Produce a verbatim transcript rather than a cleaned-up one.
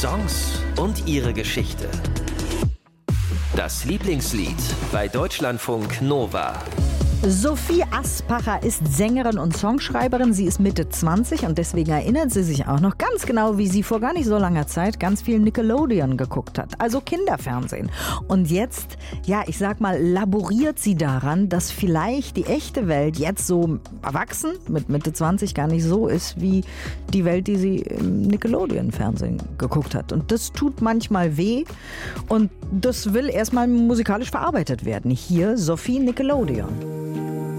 Songs und ihre Geschichte. Das Lieblingslied bei Deutschlandfunk Nova. Sophie Aspacher ist Sängerin und Songschreiberin. Sie ist Mitte zwanzig und deswegen erinnert sie sich auch noch ganz genau, wie sie vor gar nicht so langer Zeit ganz viel Nickelodeon geguckt hat, also Kinderfernsehen. Und jetzt, ja, ich sag mal, laboriert sie daran, dass vielleicht die echte Welt jetzt so erwachsen, mit Mitte zwanzig, gar nicht so ist, wie die Welt, die sie im Nickelodeon-Fernsehen geguckt hat. Und das tut manchmal weh und das will erstmal musikalisch verarbeitet werden. Hier Sophie Nickelodeon.